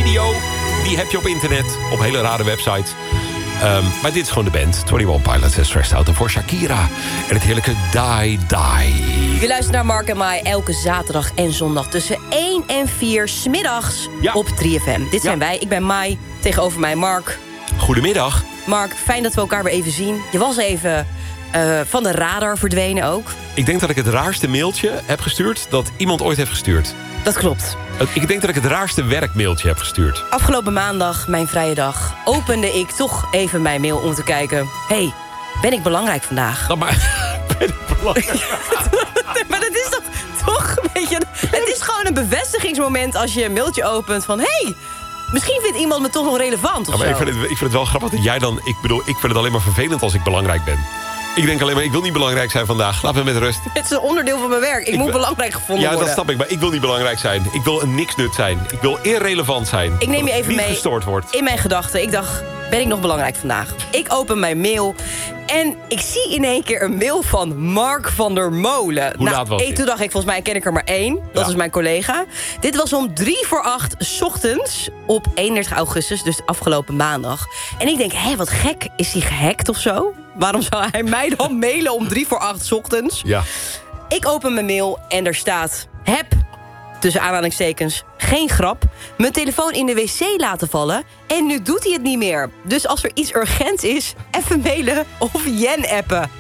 radio, die heb je op internet. Op hele rare websites. Maar dit is gewoon de band. 21 Pilots en Stressed Out. En voor Shakira. En het heerlijke Die Die. Je luistert naar Mark en Mai elke zaterdag en zondag tussen 1 en 4 'smiddags op 3FM. Dit zijn wij. Ik ben Mai. Tegenover mij Mark. Goedemiddag. Mark, fijn dat we elkaar weer even zien. Je was even van de radar verdwenen ook. Ik denk dat ik het raarste mailtje heb gestuurd dat iemand ooit heeft gestuurd. Dat klopt. Ik denk dat ik het raarste werkmailtje heb gestuurd. Afgelopen maandag, mijn vrije dag, opende ik toch even mijn mail om te kijken. Hey, ben ik belangrijk vandaag? Nou, maar ben ik belangrijk? Maar dat is toch weet je, het is gewoon een bevestigingsmoment als je een mailtje opent van hey, misschien vindt iemand me toch nog relevant of Ja, maar zo. ik vind het wel grappig dat jij dan... Ik vind het alleen maar vervelend als ik belangrijk ben. Ik denk alleen maar, ik wil niet belangrijk zijn vandaag. Laat me met rust. Het is een onderdeel van mijn werk. Ik moet belangrijk gevonden worden. Ja, dat snap ik. Maar ik wil niet belangrijk zijn. Ik wil een niksnut zijn. Ik wil irrelevant zijn. Ik neem je even niet mee gestoord wordt. in mijn gedachten. Ik dacht, ben ik nog belangrijk vandaag? Ik open mijn mail en ik zie in één keer een mail van Mark van der Molen. Hoe laat was dit? Toen dacht ik, volgens mij ken ik er maar 1. Dat is mijn collega. Dit was om 7:45 's ochtends op 31 augustus, dus afgelopen maandag. En ik denk, hé, wat gek. Is hij gehackt of zo? Waarom zou hij mij dan mailen om 7:45 's ochtends? Ja. Ik open mijn mail en er staat... heb, tussen aanhalingstekens, geen grap... mijn telefoon in de wc laten vallen... en nu doet hij het niet meer. Dus als er iets urgents is, even mailen of Jen appen.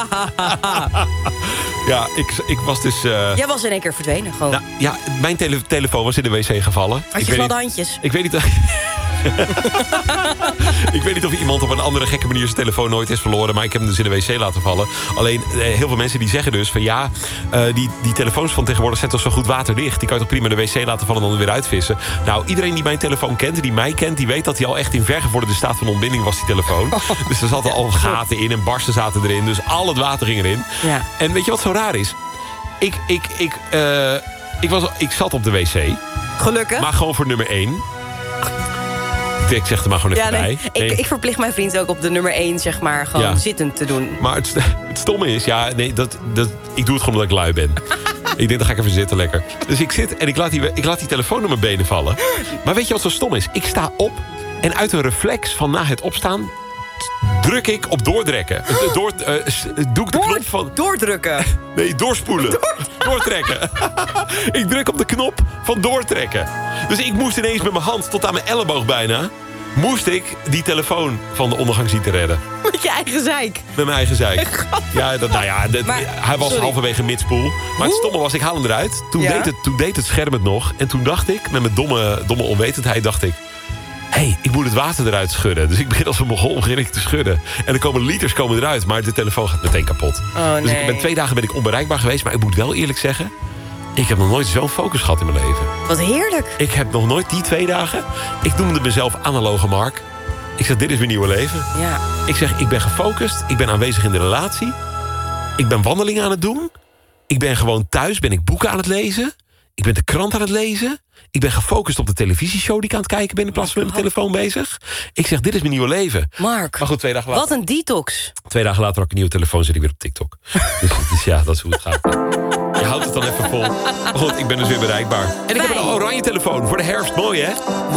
Ja, ik was dus... Jij was in één keer verdwenen, gewoon. Nou, ja, mijn telefoon was in de wc gevallen. Had je gladde handjes? Ik weet niet... Ik weet niet of iemand op een andere gekke manier zijn telefoon nooit is verloren... maar ik heb hem dus in de wc laten vallen. Alleen, heel veel mensen die zeggen dus van ja... die telefoons van tegenwoordig zijn toch zo goed waterdicht. Die kan je toch prima in de wc laten vallen en dan weer uitvissen. Nou, iedereen die mijn telefoon kent, die mij kent... die weet dat hij al echt in vergevorderde staat van ontbinding was, die telefoon. Dus er zaten al gaten in en barsten zaten erin. Dus al het water ging erin. Ja. En weet je wat zo raar is? Ik zat op de wc. Gelukkig. Maar gewoon voor nummer 1. Ik zeg er maar gewoon even bij. Ik verplicht mijn vriend ook op de nummer 1, zeg maar, gewoon zittend te doen. Maar het stomme is, ik doe het gewoon omdat ik lui ben. Ik denk, dan ga ik even zitten lekker. Dus ik zit en ik laat die telefoon op mijn benen vallen. Maar weet je wat zo stom is? Ik sta op en uit een reflex van na het opstaan... druk ik op doordrekken. Doe ik de knop van... Doordrukken. Nee, doorspoelen. Doortrekken. Ik druk op de knop van doortrekken. Dus ik moest ineens met mijn hand tot aan mijn elleboog bijna... moest ik die telefoon van de ondergang zien te redden. Met je eigen zeik. Met mijn eigen zeik. Ja, hij was halverwege midspoel. Maar het stomme was, ik haal hem eruit. Toen deed het scherm het nog. En toen dacht ik, met mijn domme onwetendheid, dacht ik... Hé, ik moet het water eruit schudden. Dus ik begin als een mogol te schudden. En er komen liters eruit, maar de telefoon gaat meteen kapot. Oh, nee. Dus 2 dagen ben ik onbereikbaar geweest. Maar ik moet wel eerlijk zeggen... ik heb nog nooit zo'n focus gehad in mijn leven. Wat heerlijk. Ik heb nog nooit die 2 dagen... Ik noemde mezelf analoge Mark. Ik zeg, dit is mijn nieuwe leven. Ja. Ik zeg, ik ben gefocust. Ik ben aanwezig in de relatie. Ik ben wandelingen aan het doen. Ik ben gewoon thuis, ben ik boeken aan het lezen. Ik ben de krant aan het lezen. Ik ben gefocust op de televisieshow die ik aan het kijken ben... in plaats van met mijn telefoon bezig. Ik zeg, dit is mijn nieuwe leven. Mark, maar goed, 2 dagen later... wat een detox. 2 dagen later had ik een nieuwe telefoon, zit ik weer op TikTok. dus ja, dat is hoe het gaat. Je houdt het dan even vol. Maar goed, ik ben dus weer bereikbaar. En ik heb een oranje telefoon voor de herfst. Mooi, hè?